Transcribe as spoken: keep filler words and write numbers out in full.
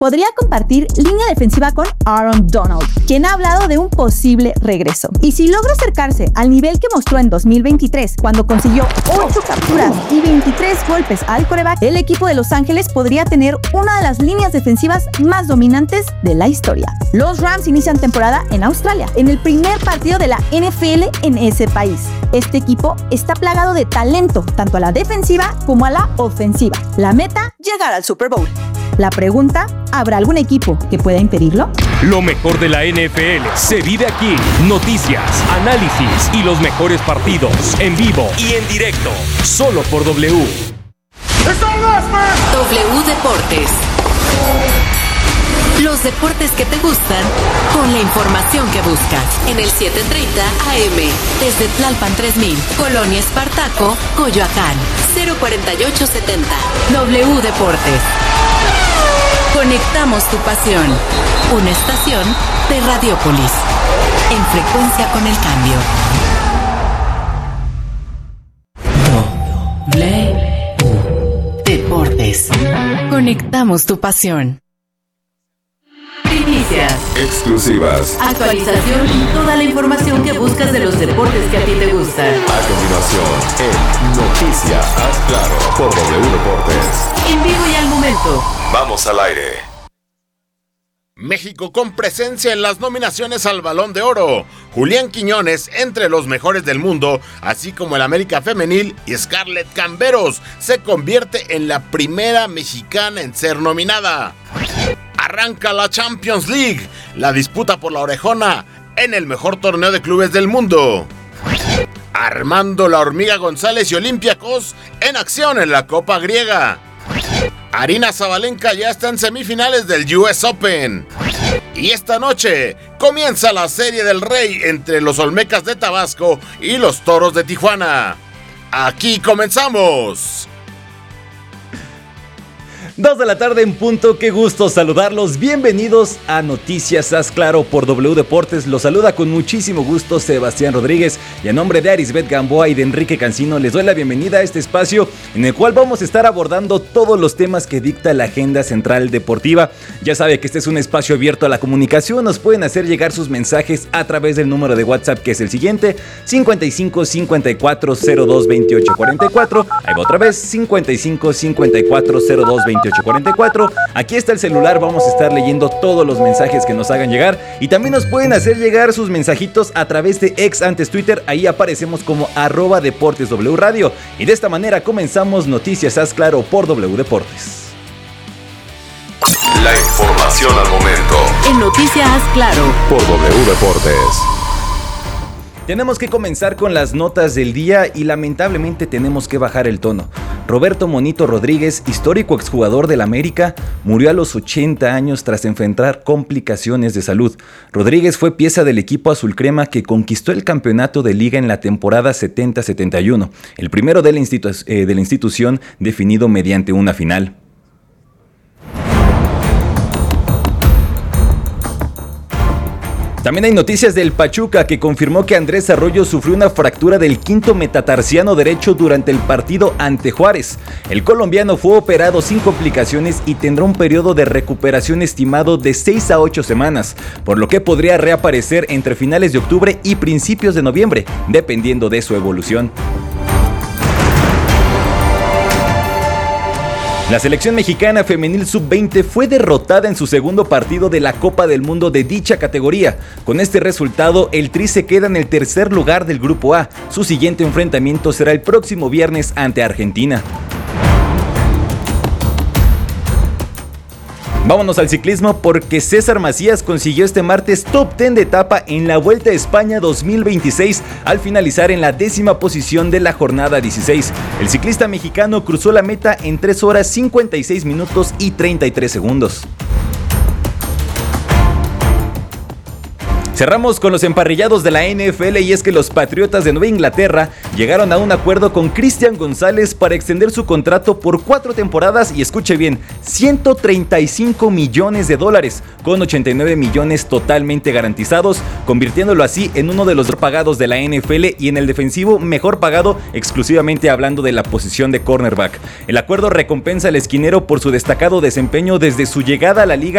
podría compartir línea defensiva con Aaron Donald, quien ha hablado de un posible regreso. Y si logra acercarse al nivel que mostró en dos mil veintitrés, cuando consiguió ocho capturas y veintitrés golpes al quarterback, el equipo de Los Ángeles podría tener una de las líneas defensivas más dominantes de la historia. Los Rams inician temporada en Australia, en el primer partido de la N F L en ese país. Este equipo está plagado de talento, tanto a la defensiva como a la ofensiva. La meta, llegar al Super Bowl. La pregunta, ¿habrá algún equipo que pueda impedirlo? Lo mejor de la N F L se vive aquí. Noticias, análisis y los mejores partidos en vivo y en directo. Solo por W. W Deportes. Los deportes que te gustan con la información que buscas. En el siete treinta A M. Desde Tlalpan tres mil. Colonia Espartaco, Coyoacán. cero cuarenta y ocho setenta. W Deportes. Conectamos tu pasión. Una estación de Radiópolis. En frecuencia con el cambio. W Deportes. Conectamos tu pasión. Primicias. Exclusivas. Actualización y toda la información que buscas de los deportes que a ti te gustan. A continuación, en Noticias Haz Claro por W Deportes. En vivo y al momento. Vamos al aire. México con presencia en las nominaciones al Balón de Oro. Julián Quiñones entre los mejores del mundo, así como el América Femenil y Scarlett Camberos se convierte en la primera mexicana en ser nominada. Arranca la Champions League, la disputa por la orejona en el mejor torneo de clubes del mundo. Armando la Hormiga González y Olympiacos en acción en la Copa Griega. Aryna Sabalenka ya está en semifinales del U S Open. Y esta noche comienza la Serie del Rey entre los Olmecas de Tabasco y los Toros de Tijuana. Aquí comenzamos. Dos de la tarde en punto, qué gusto saludarlos. Bienvenidos a Noticias Haz Claro por W Deportes. Los saluda con muchísimo gusto Sebastián Rodríguez y a nombre de Arisbet Gamboa y de Enrique Cancino les doy la bienvenida a este espacio en el cual vamos a estar abordando todos los temas que dicta la agenda central deportiva. Ya sabe que este es un espacio abierto a la comunicación. Nos pueden hacer llegar sus mensajes a través del número de WhatsApp, que es el siguiente: cincuenta y cinco cincuenta y cuatro cero dos veintiocho cuarenta y cuatro. Ahí va otra vez: cincuenta y cinco cincuenta y cuatro cero dos veintiocho cuarenta y cuatro. Aquí está el celular, vamos a estar leyendo todos los mensajes que nos hagan llegar y también nos pueden hacer llegar sus mensajitos a través de ex, antes Twitter. Ahí aparecemos como arroba Deportes W Radio y de esta manera comenzamos Noticias Haz Claro por W Deportes. La información al momento en Noticias Haz Claro por W Deportes. Tenemos que comenzar con las notas del día y lamentablemente tenemos que bajar el tono. Roberto Monito Rodríguez, histórico exjugador del América, murió a los ochenta años tras enfrentar complicaciones de salud. Rodríguez fue pieza del equipo azul crema que conquistó el campeonato de liga en la temporada setenta setenta y uno, el primero de la, institu- eh, de la institución definido mediante una final. También hay noticias del Pachuca, que confirmó que Andrés Arroyo sufrió una fractura del quinto metatarsiano derecho durante el partido ante Juárez. El colombiano fue operado sin complicaciones y tendrá un periodo de recuperación estimado de seis a ocho semanas, por lo que podría reaparecer entre finales de octubre y principios de noviembre, dependiendo de su evolución. La selección mexicana femenil sub veinte fue derrotada en su segundo partido de la Copa del Mundo de dicha categoría. Con este resultado, el Tri se queda en el tercer lugar del Grupo A. Su siguiente enfrentamiento será el próximo viernes ante Argentina. Vámonos al ciclismo porque César Macías consiguió este martes top diez de etapa en la Vuelta a España dos mil veintiséis al finalizar en la décima posición de la jornada dieciséis. El ciclista mexicano cruzó la meta en tres horas cincuenta y seis minutos y treinta y tres segundos. Cerramos con los emparrillados de la N F L y es que los Patriotas de Nueva Inglaterra llegaron a un acuerdo con Christian González para extender su contrato por cuatro temporadas y escuche bien, ciento treinta y cinco millones de dólares con ochenta y nueve millones totalmente garantizados, convirtiéndolo así en uno de los pagados de la N F L y en el defensivo mejor pagado, exclusivamente hablando de la posición de cornerback. El acuerdo recompensa al esquinero por su destacado desempeño desde su llegada a la liga